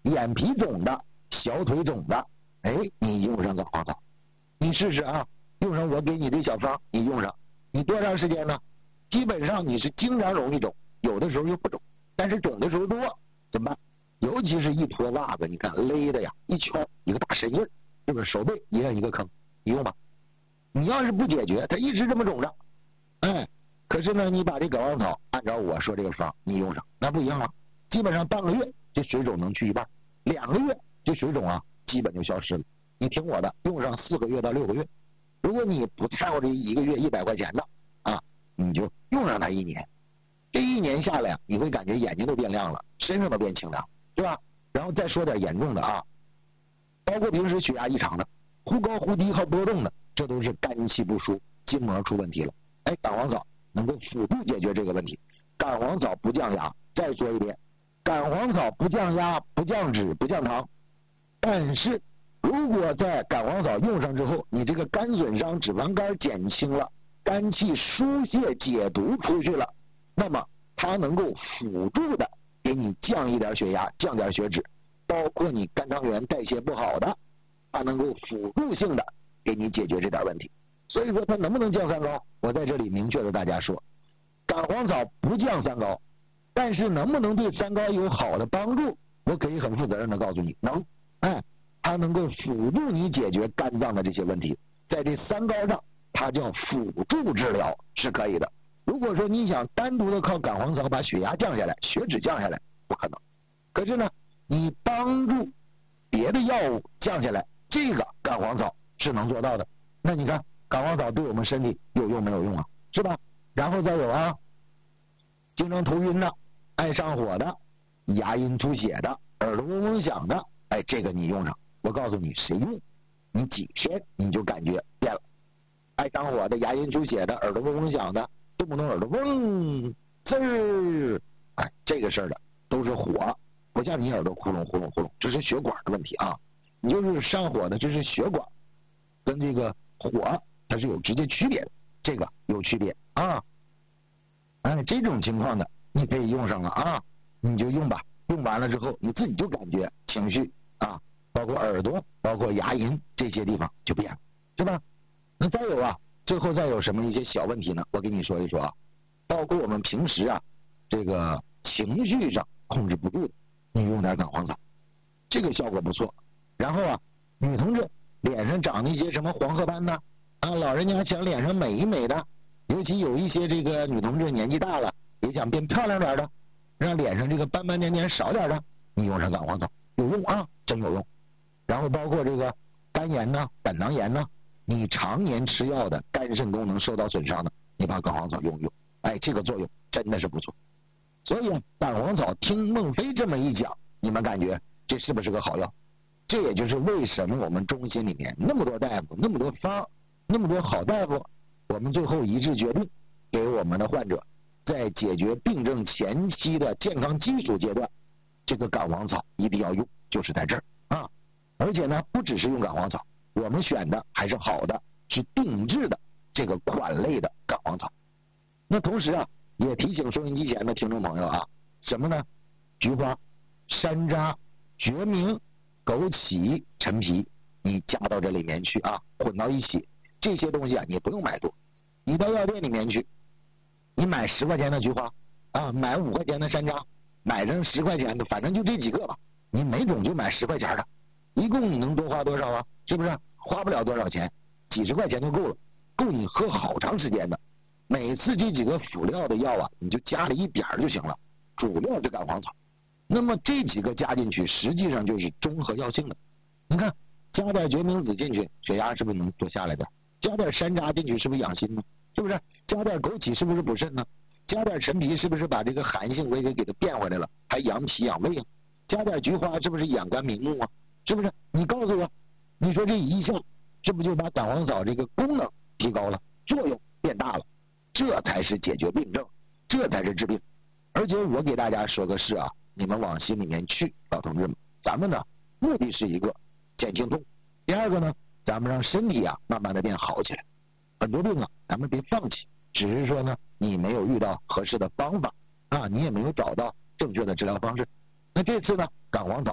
眼皮肿的、小腿肿的，哎，你用上感黄草，你试试啊，用上我给你的小方，你用上，你多长时间呢？基本上你是经常容易肿，有的时候又不肿，但是肿的时候多，怎么办？尤其是一脱袜子，你看勒的呀，一圈一个大深印，是不是？手背一样一个坑，你用吧。你要是不解决，它一直这么肿着，哎，可是呢，你把这感黄草按照我说这个方，你用上，那不一样了。基本上半个月，这水肿能去一半；2个月，这水肿啊，基本就消失了。你听我的，用上4个月到6个月。如果你不掺和这1个月100块钱的啊，你就用上它1年。这1年下来啊，你会感觉眼睛都变亮了，身上都变清凉，对吧？然后再说点严重的啊，包括平时血压异常的、忽高忽低和波动的，这都是肝气不舒、筋膜出问题了。哎，感黄草能够辅助解决这个问题。感黄草不降压，再说一遍，感黄草不降压、不降脂、不降糖。但是如果在感黄草用上之后，你这个肝损伤、脂肪肝减轻了，肝气疏泄解毒出去了，那么它能够辅助的给你降一点血压、降点血脂，包括你肝糖原代谢不好的，它能够辅助性的给你解决这点问题。所以说它能不能降三高，我在这里明确的大家说，感黄草不降三高，但是能不能对三高有好的帮助，我可以很负责任的告诉你，能。哎，它能够辅助你解决肝脏的这些问题，在这三高上它叫辅助治疗是可以的。如果说你想单独的靠感黄草把血压降下来、血脂降下来，不可能。可是呢，你帮助别的药物降下来，这个感黄草是能做到的。那你看感黄草对我们身体有用没有用啊？是吧？然后再有啊，经常头晕的、爱上火的、牙龈出血的、耳朵嗡嗡响的，哎，这个你用上，我告诉你，谁用，你几天你就感觉变了。爱上火的、牙龈出血的、耳朵嗡嗡响的，动不动耳朵嗡滋儿，哎，这个事儿的都是火，不像你耳朵呼隆呼隆呼隆，这是血管的问题啊。你就是上火的，这是血管跟这个火它是有直接区别的，这个有区别啊。哎，这种情况的你可以用上了啊，你就用吧。用完了之后，你自己就感觉情绪啊，包括耳朵、包括牙龈这些地方就变了，是吧？那再有啊，最后再有什么一些小问题呢？我跟你说一说啊，包括我们平时啊，这个情绪上控制不住，你用点感黄草，这个效果不错。然后啊，女同志脸上长那些什么黄褐斑呢？啊，老人家想脸上美一美的，尤其有一些这个女同志年纪大了，也想变漂亮点的，让脸上这个斑斑点点少点的，你用上感黄草有用啊，真有用。然后包括这个肝炎呢、胆囊炎呢，你常年吃药的，肝肾功能受到损伤的，你把感黄草用用，哎，这个作用真的是不错。所以感黄草听孟非这么一讲，你们感觉这是不是个好药？这也就是为什么我们中心里面那么多大夫、那么多方、那么多好大夫，我们最后一致决定给我们的患者在解决病症前期的健康基础阶段，这个感黄草一定要用，就是在这儿啊。而且呢，不只是用感黄草，我们选的还是好的，是定制的这个款类的感黄草。那同时啊，也提醒收音机前的听众朋友啊，什么呢？菊花、山楂、决明、枸杞、陈皮，你加到这里面去啊，混到一起。这些东西啊，你不用买多，你到药店里面去，你买10块钱的菊花啊，买5块钱的山楂，买上10块钱的，反正就这几个吧。你每种就买10块钱的，一共你能多花多少啊？是不是？花不了多少钱，几十块钱就够了，够你喝好长时间的。每次这几个辅料的药啊，你就加了一点就行了，主料是感黄草。那么这几个加进去，实际上就是中和药性的。你看，加点决明子进去，血压是不是能多下来点？加点山楂进去，是不是养心呢？是不是？加点枸杞，是不是补肾呢？加点陈皮，是不是把这个寒性给它变回来了，还养脾养胃啊？加点菊花，是不是养肝明目啊？是不是？你告诉我，你说这一项，这不就把感黄草这个功能提高了，作用变大了？这才是解决病症，这才是治病。而且我给大家说个事啊，你们往心里面去，老同志们，咱们呢目的是一个减轻痛，第二个呢，咱们让身体啊慢慢的变好起来。很多病啊，咱们别放弃，只是说呢，你没有遇到合适的方法啊，你也没有找到正确的治疗方式。那这次呢，感黄草